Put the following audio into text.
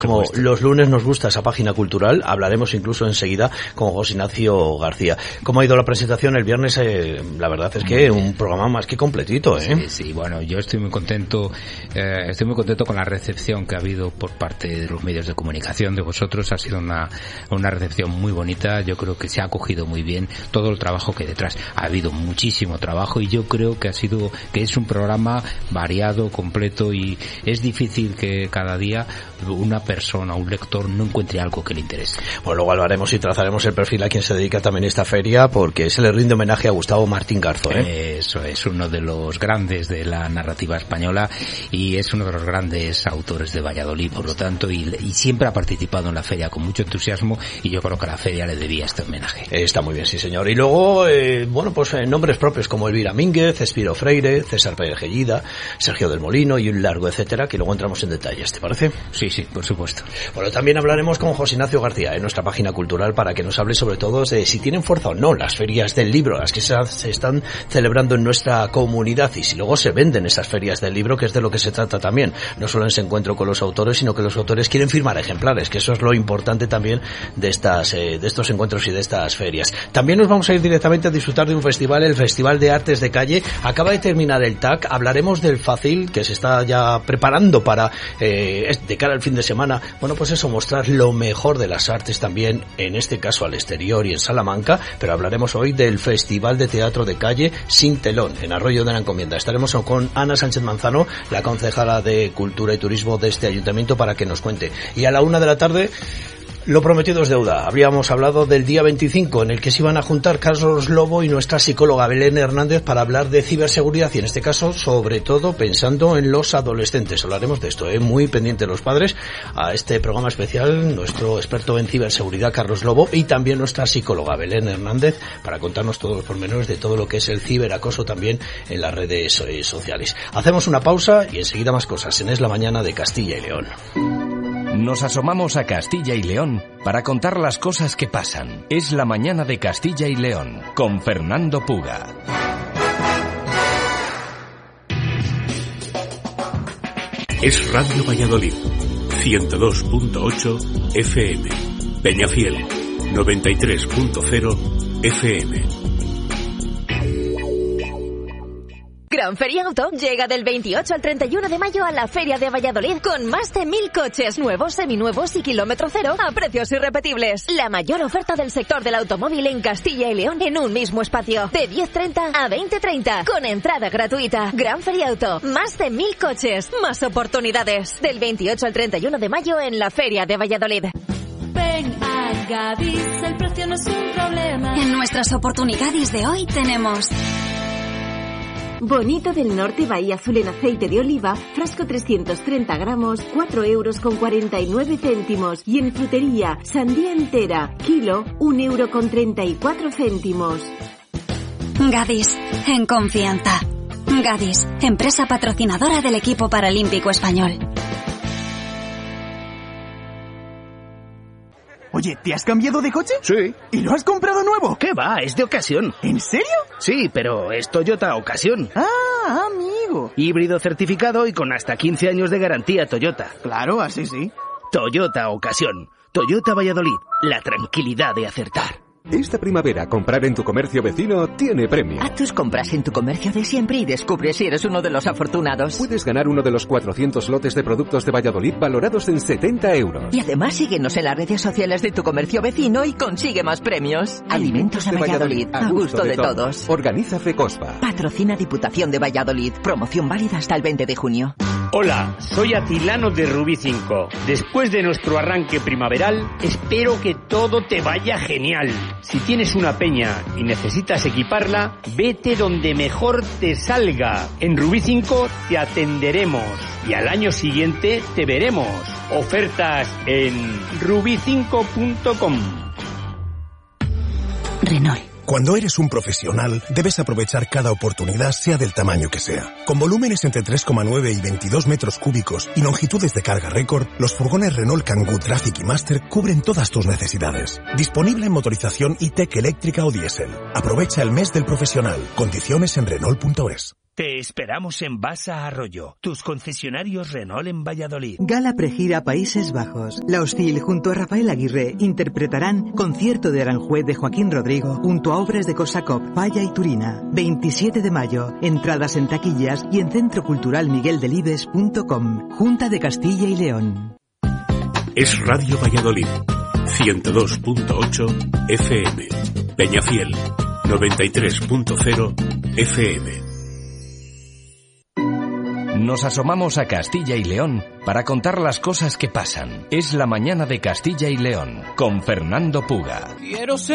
Como los lunes nos gusta esa página cultural, hablaremos incluso enseguida con José Ignacio García. ¿Cómo ha ido la presentación el viernes? La verdad es que un programa más que completito, ¿eh? Sí, bueno, yo estoy muy contento con la recepción que ha habido por parte de los medios de comunicación, de vosotros. Ha sido una recepción muy bonita. Yo creo que se ha acogido muy bien todo el trabajo que hay detrás. Ha habido muchísimo trabajo y yo creo que es un programa variado, completo, y es difícil que cada día una persona, un lector, no encuentre algo que le interese. Pues luego hablaremos y trazaremos el perfil a quien se dedica también a esta feria, porque se le rinde homenaje a Gustavo Martín Garzo, ¿eh? Eso es uno de los grandes de la narrativa española y es uno de los grandes autores de Valladolid, por lo tanto, y siempre ha participado en la feria con mucho entusiasmo, y yo creo que a la feria le debía este homenaje. Está muy bien, sí señor. Y luego, nombres propios como Elvira Mínguez, Espiro Freire, César Pérez Gellida, Sergio del Molino y un largo etcétera, que luego entramos en detalles, ¿te parece? Sí, por supuesto. Bueno, también hablaremos con José Ignacio García en nuestra página cultural para que nos hable sobre todo de si tienen fuerza o no las ferias del libro, las que se están celebrando en nuestra comunidad, y si luego se venden esas ferias del libro, que es de lo que se trata también. No solo en ese encuentro con los autores, sino que los autores quieren firmar ejemplares, que eso es lo importante también de estos encuentros y de estas ferias. También nos vamos a ir directamente a disfrutar de un festival, el Festival de Artes de Calle. Acaba de terminar el TAC, hablaremos del Fácil, que se está ya preparando para, de cara al fin de semana, bueno, pues eso, mostrar lo mejor de las artes también, en este caso al exterior y en Salamanca, pero hablaremos hoy del Festival de Teatro de Calle Sin Telón, en Arroyo de la Encomienda. Estaremos con Ana Sánchez Manzano, la concejala de Cultura y Turismo de este ayuntamiento, para que nos cuente. Y a la 1 de la tarde, lo prometido es deuda. Habríamos hablado del día 25, en el que se iban a juntar Carlos Lobo y nuestra psicóloga Belén Hernández para hablar de ciberseguridad, y en este caso, sobre todo, pensando en los adolescentes. Hablaremos de esto, muy pendiente los padres, a este programa especial, nuestro experto en ciberseguridad, Carlos Lobo, y también nuestra psicóloga Belén Hernández, para contarnos todos los pormenores de todo lo que es el ciberacoso también en las redes sociales. Hacemos una pausa y enseguida más cosas en Es la Mañana de Castilla y León. Nos asomamos a Castilla y León para contar las cosas que pasan. Es la Mañana de Castilla y León, con Fernando Puga. Es Radio Valladolid, 102.8 FM. Peñafiel, 93.0 FM. Gran Feria Auto llega del 28 al 31 de mayo a la Feria de Valladolid con más de 1.000 coches nuevos, seminuevos y kilómetro cero a precios irrepetibles. La mayor oferta del sector del automóvil en Castilla y León en un mismo espacio. De 10:30 a 20:30 con entrada gratuita. Gran Feria Auto. Más de 1.000 coches. Más oportunidades. Del 28 al 31 de mayo en la Feria de Valladolid. Ven a Gadis, el precio no es un problema. En nuestras oportunidades de hoy tenemos... Bonito del Norte Bahía Azul en aceite de oliva, frasco 330 gramos, 4,49 €. Y en frutería, sandía entera, kilo, 1,34 €. Gadis, en confianza. Gadis, empresa patrocinadora del equipo paralímpico español. Oye, ¿te has cambiado de coche? Sí. ¿Y lo has comprado nuevo? ¿Qué va? Es de ocasión. ¿En serio? Sí, pero es Toyota Ocasión. Ah, amigo. Híbrido certificado y con hasta 15 años de garantía Toyota. Claro, así sí. Toyota Ocasión. Toyota Valladolid. La tranquilidad de acertar. Esta primavera, comprar en tu comercio vecino tiene premio. Haz tus compras en tu comercio de siempre y descubre si eres uno de los afortunados. Puedes ganar uno de los 400 lotes de productos de Valladolid valorados en 70 €. Y además síguenos en las redes sociales de tu comercio vecino y consigue más premios. Alimentos de Valladolid, a gusto de todos. Organiza FECOSPA. Patrocina Diputación de Valladolid. Promoción válida hasta el 20 de junio. Hola, soy Atilano de Rubí 5. Después de nuestro arranque primaveral, espero que todo te vaya genial. Si tienes una peña y necesitas equiparla, vete donde mejor te salga. En Rubí 5 te atenderemos y al año siguiente te veremos. Ofertas en rubi5.com. Renault. Cuando eres un profesional, debes aprovechar cada oportunidad, sea del tamaño que sea. Con volúmenes entre 3,9 y 22 metros cúbicos y longitudes de carga récord, los furgones Renault Kangoo Traffic y Master cubren todas tus necesidades. Disponible en motorización e-tech eléctrica o diésel. Aprovecha el mes del profesional. Condiciones en Renault.es. Te esperamos en Basa Arroyo, tus concesionarios Renault en Valladolid. Gala Pregira Países Bajos. La Hostil junto a Rafael Aguirre interpretarán Concierto de Aranjuez de Joaquín Rodrigo junto a obras de Korsakov, Falla y Turina. 27 de mayo. Entradas en taquillas y en centroculturalmigueldelibes.com. Junta de Castilla y León. Es Radio Valladolid, 102.8 FM. Peñafiel, 93.0 FM. Nos asomamos a Castilla y León para contar las cosas que pasan. Es la mañana de Castilla y León con Fernando Puga. Quiero ser